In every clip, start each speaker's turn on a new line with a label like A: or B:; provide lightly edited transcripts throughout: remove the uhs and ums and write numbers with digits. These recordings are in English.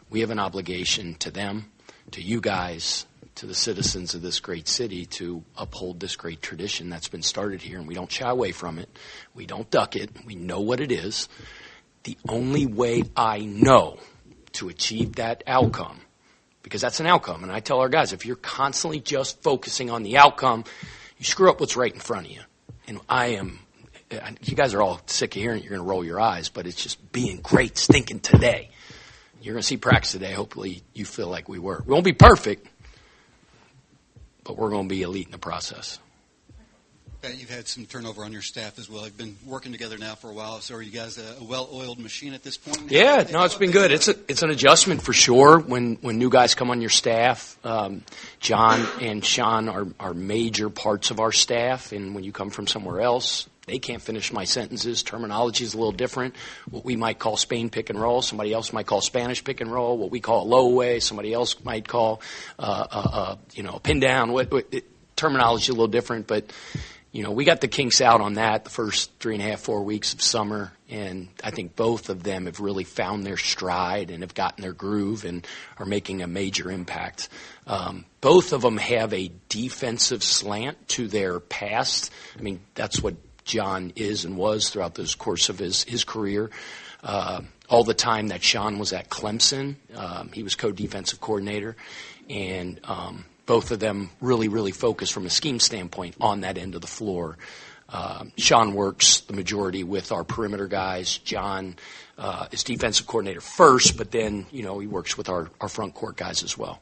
A: we have an obligation to them, to you guys, to the citizens of this great city to uphold this great tradition that's been started here, and we don't shy away from it. We don't duck it. We know what it is. The only way I know to achieve that outcome, because that's an outcome, and I tell our guys, if you're constantly just focusing on the outcome, you screw up what's right in front of you. And you guys are all sick of hearing it. You're going to roll your eyes, but it's just being great, stinking today. You're going to see practice today. Hopefully you feel like we were. We won't be perfect, but we're going to be elite in the process.
B: You've had some turnover on your staff as well. You've been working together now for a while. So are you guys a well-oiled machine at this point?
A: Yeah, no, it's been good. It's an adjustment for sure when new guys come on your staff. John and Sean are major parts of our staff, and when you come from somewhere else, they can't finish my sentences. Terminology is a little different. What we might call Spain pick and roll, somebody else might call Spanish pick and roll. What we call a low away, somebody else might call a pin down. Terminology is a little different, but we got the kinks out on that the first 3.5, 4 weeks of summer, and I think both of them have really found their stride and have gotten their groove and are making a major impact. Both of them have a defensive slant to their past. I mean, that's what John is and was throughout the course of his career. All the time that Sean was at Clemson, he was co-defensive coordinator, and both of them really, really focused from a scheme standpoint on that end of the floor. Sean works the majority with our perimeter guys. John is defensive coordinator first, but then, he works with our front court guys as well.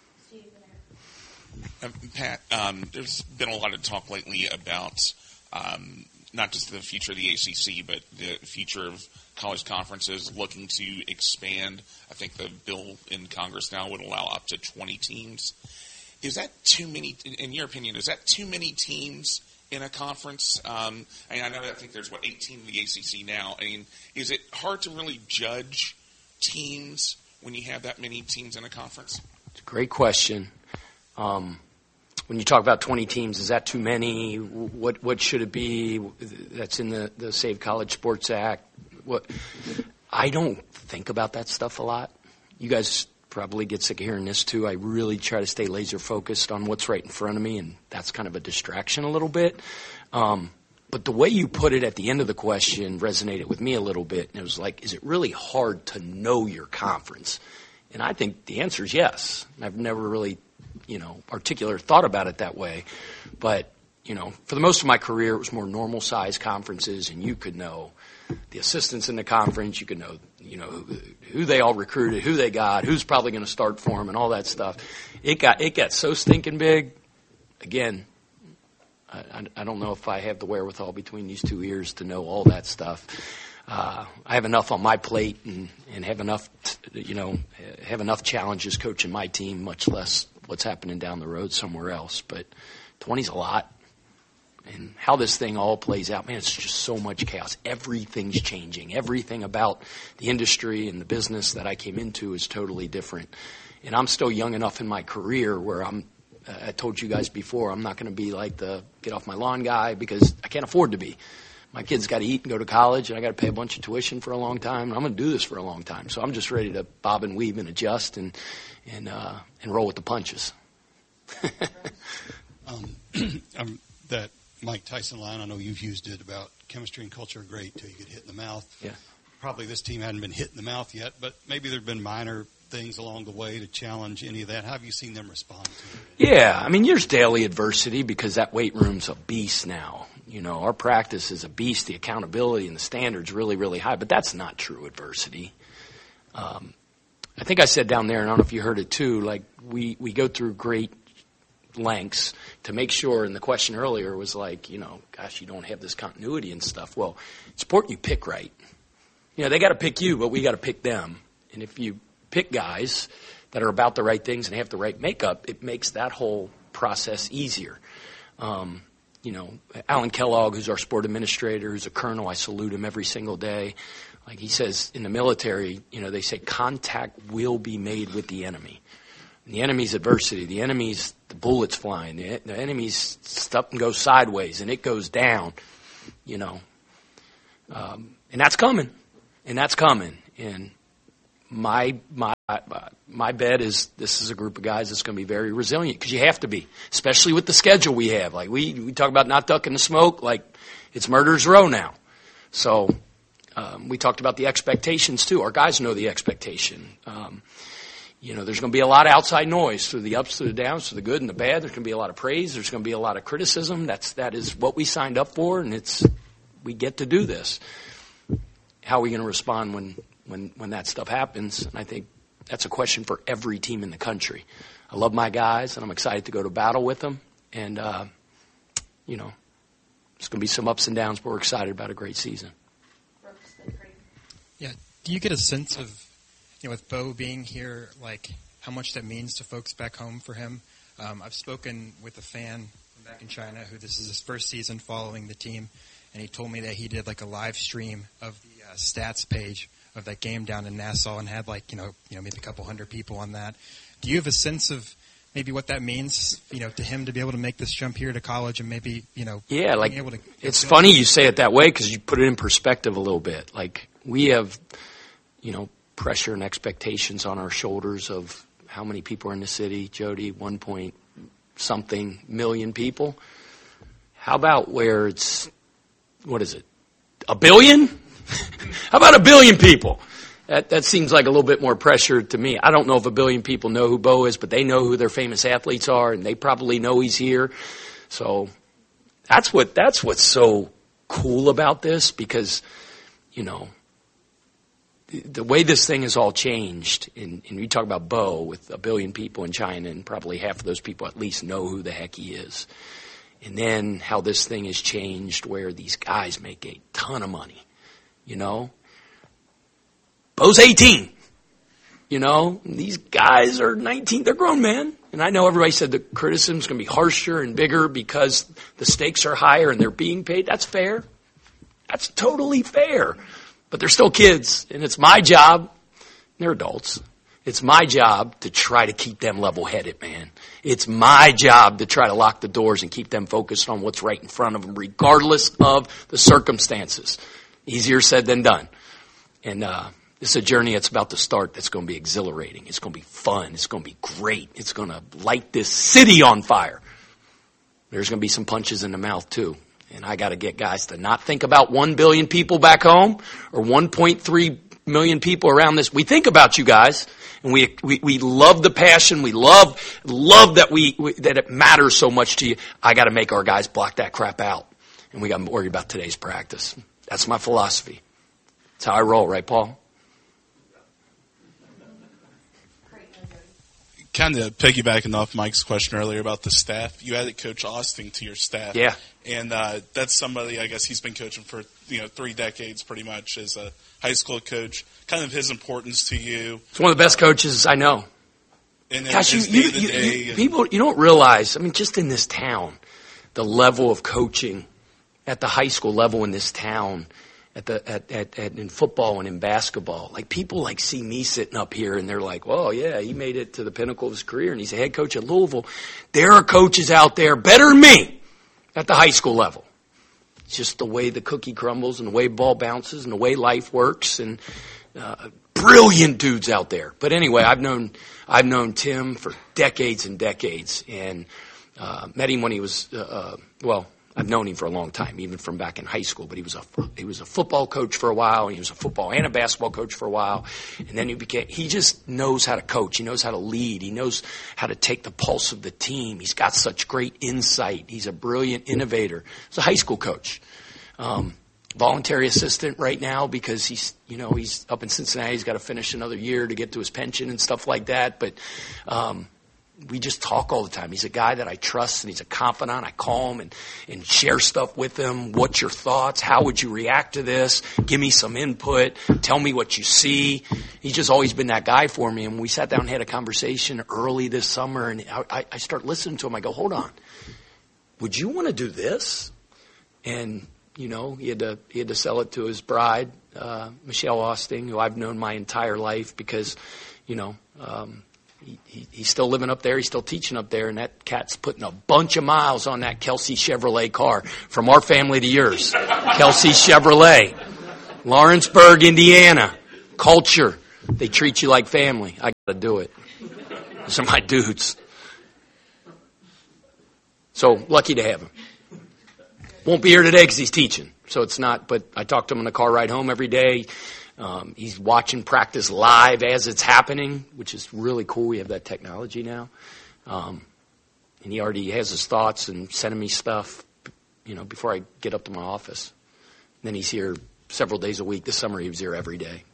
C: Pat, there's been a lot of talk lately about not just the future of the ACC, but the future of college conferences looking to expand. I think the bill in Congress now would allow up to 20 teams. Is that too many, in your opinion, is that too many teams in a conference? I think there's, 18 in the ACC now. I mean, is it hard to really judge teams when you have that many teams in a conference?
A: It's a great question. When you talk about 20 teams, is that too many? What should it be? That's in the Save College Sports Act. I don't think about that stuff a lot. You guys probably get sick of hearing this too. I really try to stay laser focused on what's right in front of me, and that's kind of a distraction a little bit. But the way you put it at the end of the question resonated with me a little bit, and it was like, is it really hard to know your conference? And I think the answer is yes. I've never really articulate or thought about it that way. But, for the most of my career, it was more normal size conferences, and you could know the assistants in the conference. You could know, who they all recruited, who they got, who's probably going to start for them, and all that stuff. It got so stinking big. Again, I don't know if I have the wherewithal between these two ears to know all that stuff. I have enough on my plate and have enough, have enough challenges coaching my team, much less what's happening down the road somewhere else. But 20's a lot. And how this thing all plays out, man, it's just so much chaos. Everything's changing. Everything about the industry and the business that I came into is totally different. And I'm still young enough in my career where I told you guys before, I'm not going to be like the get off my lawn guy because I can't afford to be. My kids got to eat and go to college, and I got to pay a bunch of tuition for a long time. And I'm going to do this for a long time. So I'm just ready to bob and weave and adjust and roll with the punches.
B: That Mike Tyson line, I know you've used it about chemistry and culture are great till you get hit in the mouth.
A: Yeah.
B: Probably this team hadn't been hit in the mouth yet, but maybe there have been minor things along the way to challenge any of that. How have you seen them respond to it?
A: Yeah, I mean, there's daily adversity because that weight room's a beast now. Our practice is a beast. The accountability and the standards really, really high, but that's not true adversity. I think I said down there, and I don't know if you heard it too, like we go through great lengths to make sure, and the question earlier was like, gosh, you don't have this continuity and stuff. Well, it's important you pick right. They got to pick you, but we got to pick them. And if you pick guys that are about the right things and have the right makeup, it makes that whole process easier. Alan Kellogg, who's our sport administrator, who's a colonel, I salute him every single day. Like he says in the military, they say contact will be made with the enemy. And the enemy's adversity. The enemy's the bullets flying. The enemy's stuff goes sideways and it goes down, and that's coming. And my bet is this is a group of guys that's going to be very resilient, because you have to be, especially with the schedule we have. Like we talk about not ducking the smoke, like it's murder's row now. So we talked about the expectations too. Our guys know the expectation. There's going to be a lot of outside noise through the ups, through the downs, through the good and the bad. There's going to be a lot of praise. There's going to be a lot of criticism. That is what we signed up for, and we get to do this. How are we going to respond when that stuff happens? And I think that's a question for every team in the country. I love my guys, and I'm excited to go to battle with them. And, there's going to be some ups and downs, but we're excited about a great season.
D: Yeah. Do you get a sense of, with Bo being here, like how much that means to folks back home for him? I've spoken with a fan from back in China who this is his first season following the team, and he told me that he did like a live stream of the stats page of that game down in Nassau and had maybe a couple hundred people on that. Do you have a sense of maybe what that means, to him to be able to make this jump here to college and maybe,
A: Yeah, like,
D: being able to
A: it's funny you say it that way because you put it in perspective a little bit. Like, we have, pressure and expectations on our shoulders of how many people are in the city, Jody, 1 point something million people. How about where it's, what is it, 1 billion? How about 1 billion people? That seems like a little bit more pressure to me. I don't know if 1 billion people know who Bo is, but they know who their famous athletes are, and they probably know he's here. So that's what's so cool about this, because, the way this thing has all changed, and you talk about Bo with 1 billion people in China, and probably half of those people at least know who the heck he is. And then how this thing has changed where these guys make a ton of money, Bo's 18, these guys are 19, they're grown men. And I know everybody said the criticism's going to be harsher and bigger because the stakes are higher and they're being paid. That's fair. That's totally fair. But they're still kids, and it's my job. They're adults. It's my job to try to keep them level-headed, man. It's my job to try to lock the doors and keep them focused on what's right in front of them, regardless of the circumstances. Easier said than done. And it's a journey that's about to start that's going to be exhilarating. It's going to be fun. It's going to be great. It's going to light this city on fire. There's going to be some punches in the mouth, too. And I got to get guys to not think about 1 billion people back home or 1.3 million people around this. We think about you guys, and we love the passion. We love that that it matters so much to you. I got to make our guys block that crap out, and we got to worry about today's practice. That's my philosophy. That's how I roll, right, Paul?
E: Kind of piggybacking off Mike's question earlier about the staff, you added Coach Austin to your staff.
A: Yeah.
E: And that's somebody, I guess he's been coaching for 3 decades pretty much as a high school coach. Kind of his importance to you. He's
A: one of the best coaches I know.
E: And
A: gosh, people, you don't realize, just in this town, the level of coaching at the high school level in this town, in football and in basketball. Like, people see me sitting up here and they're like, well, yeah, he made it to the pinnacle of his career and he's a head coach at Louisville. There are coaches out there better than me at the high school level. It's just the way the cookie crumbles and the way ball bounces and the way life works, and brilliant dudes out there. But anyway, I've known Tim for decades and decades, and met him when he was I've known him for a long time, even from back in high school. But he was a football coach for a while, and he was a football and a basketball coach for a while. And then he just knows how to coach. He knows how to lead. He knows how to take the pulse of the team. He's got such great insight. He's a brilliant innovator. He's a high school coach. Voluntary assistant right now because he's up in Cincinnati. He's got to finish another year to get to his pension and stuff like that. But we just talk all the time. He's a guy that I trust, and he's a confidant. I call him and share stuff with him. What's your thoughts? How would you react to this? Give me some input. Tell me what you see. He's just always been that guy for me. And we sat down and had a conversation early this summer, and I start listening to him. I go, hold on. Would you want to do this? And, he had to sell it to his bride, Michelle Austin, who I've known my entire life because, he's still living up there. He's still teaching up there, and that cat's putting a bunch of miles on that Kelsey Chevrolet car from our family to yours. Kelsey Chevrolet, Lawrenceburg, Indiana, culture, They treat you like family. I got to do it. Those are my dudes. So lucky to have him. Won't be here today because he's teaching. So it's not, but I talk to him on the car ride home every day. He's watching practice live as it's happening, which is really cool. We have that technology now. And he already has his thoughts and sending me stuff, before I get up to my office. And then he's here several days a week. This summer he was here every day.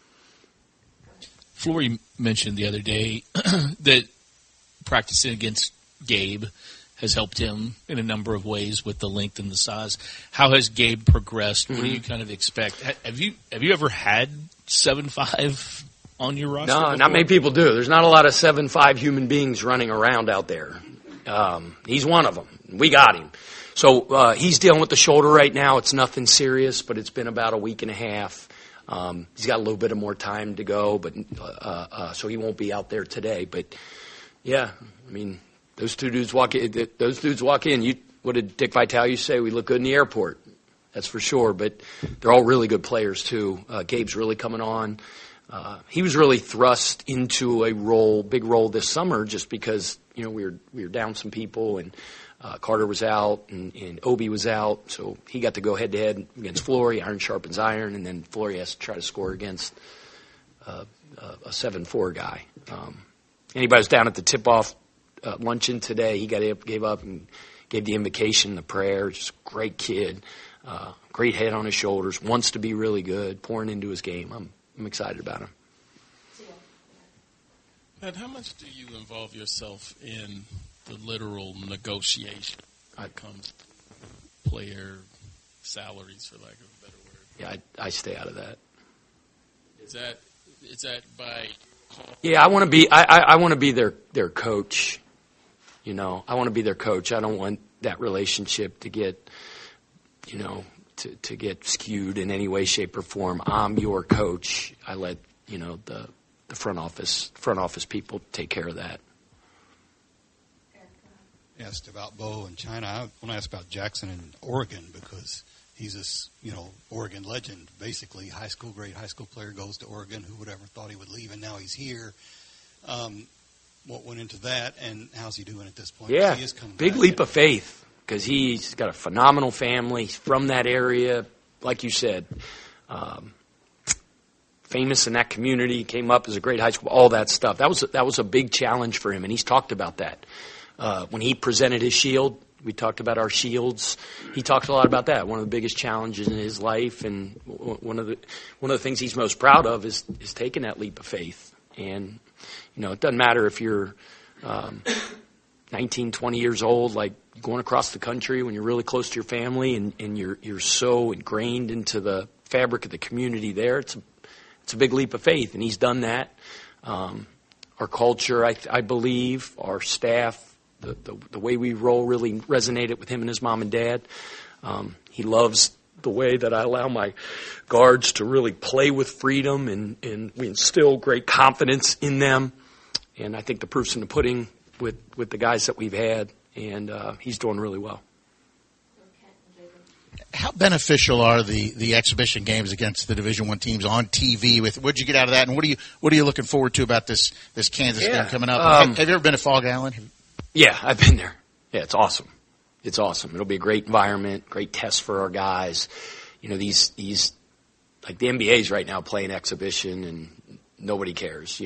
F: Flory mentioned the other day that practicing against Gabe has helped him in a number of ways with the length and the size. How has Gabe progressed? What do you kind of expect? Have you ever had 7'5" on your roster?
A: No,
F: before?
A: not many people do. There's not a lot of 7'5" human beings running around out there. He's one of them. We got him. So he's dealing with the shoulder right now. It's nothing serious, but it's been about a week and a half. He's got a little bit of more time to go, but so he won't be out there today. But yeah, I mean, those dudes walk in. What did Dick Vitale say? We look good in the airport. That's for sure. But they're all really good players too. Gabe's really coming on. He was really thrust into a big role this summer, just because we were down some people and Carter was out and Obi was out, so he got to go head to head against Flory. Iron sharpens iron, and then Flory has to try to score against a 7'4" guy. Anybody who's down at the tip-off luncheon today, he gave up and gave the invocation, the prayer. Just a great kid, great head on his shoulders, wants to be really good, pouring into his game. I'm excited about him.
G: Matt, how much do you involve yourself in the literal negotiation when it comes to player salaries, for lack of a better word?
A: Yeah, I stay out of that.
G: Is that by call?
A: Yeah, I want to be. I want to be their coach. I want to be their coach. I don't want that relationship to get, to get skewed in any way, shape, or form. I'm your coach. I let the front office people take care of that.
B: Asked about Bo in China. I want to ask about Jackson in Oregon, because he's this, Oregon legend. Basically, great high school player, goes to Oregon. Who would ever thought he would leave, and now he's here. What went into that, and how's he doing at this point?
A: Yeah,
B: he is coming
A: big
B: back.
A: leap of faith, because he's got a phenomenal family. He's from that area, like you said. Famous in that community, came up as a great high school, all that stuff. That was a big challenge for him, and he's talked about that. When he presented his shield, we talked about our shields. He talked a lot about that. One of the biggest challenges in his life, and one of the things he's most proud of is taking that leap of faith. And it doesn't matter if you're 19, 20 years old, like going across the country when you're really close to your family, and you're so ingrained into the fabric of the community there. It's a big leap of faith, and he's done that. Our culture, I believe, our staff, the way we roll really resonated with him and his mom and dad. He loves the way that I allow my guards to really play with freedom, and we instill great confidence in them. And I think the proof's in the pudding with the guys that we've had, and he's doing really well.
H: How beneficial are the exhibition games against the Division I teams on TV? What'd you get out of that, and what are you looking forward to about this Kansas game coming up? Have you ever been to Fog Island?
A: Yeah, I've been there. Yeah, it's awesome. It's awesome. It'll be a great environment, great test for our guys. These like the NBA's right now playing exhibition, and nobody cares.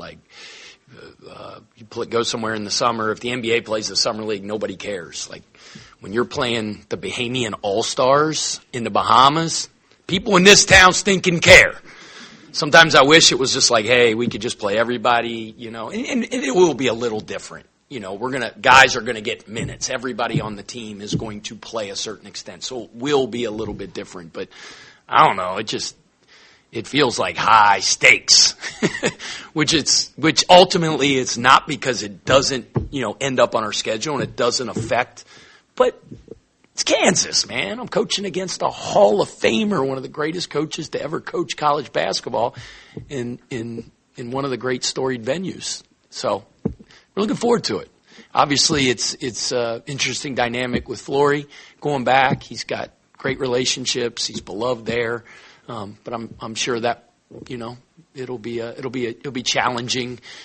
A: Go somewhere in the summer. If the NBA plays the summer league, nobody cares. Like when you're playing the Bahamian All-Stars in the Bahamas, people in this town stinking care. Sometimes I wish it was just like, hey, we could just play everybody, and it will be a little different. Guys are gonna get minutes. Everybody on the team is going to play a certain extent, so it will be a little bit different. But I don't know. It feels like high stakes, which ultimately it's not, because it doesn't, end up on our schedule and it doesn't affect. But it's Kansas, man. I'm coaching against a Hall of Famer, one of the greatest coaches to ever coach college basketball in one of the great storied venues. So we're looking forward to it. Obviously, it's interesting dynamic with Flory going back. He's got great relationships. He's beloved there. But I'm sure that you know, it'll be challenging